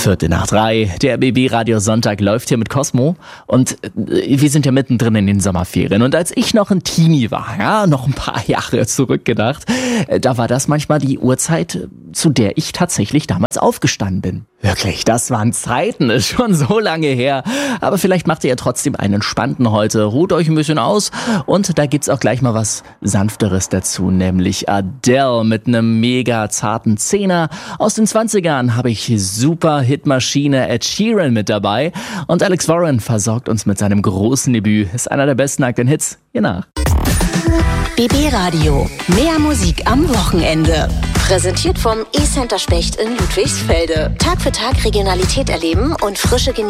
2:45, der BB Radio Sonntag läuft hier mit Cosmo und wir sind ja mittendrin in den Sommerferien und als ich noch ein Teenie war, ja, noch ein paar Jahre zurückgedacht, da war das manchmal die Uhrzeit, zu der ich tatsächlich damals aufgestanden bin. Wirklich, das waren Zeiten, ist schon so lange her, aber vielleicht macht ihr ja trotzdem einen entspannten heute, ruht euch ein bisschen aus und da gibt's auch gleich mal was Sanfteres dazu, nämlich Adele mit einem mega zarten Zehner. Aus den 20ern habe ich super Hitmaschine Ed Sheeran mit dabei und Alex Warren versorgt uns mit seinem großen Debüt, ist einer der besten aktuellen Hits. Hier nach. BB Radio. Mehr Musik am Wochenende. Präsentiert vom E-Center Specht in Ludwigsfelde. Tag für Tag Regionalität erleben und frische